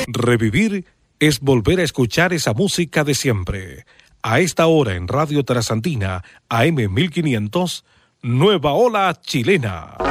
Revivir es volver a escuchar esa música de siempre. A esta hora en Radio Trasandina, AM 1500, Nueva Ola Chilena.